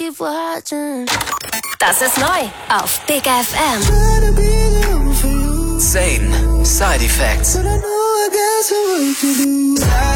keep watching. Das ist neu auf Big FM. Zayn, Side Effects. But I know I got some work to do.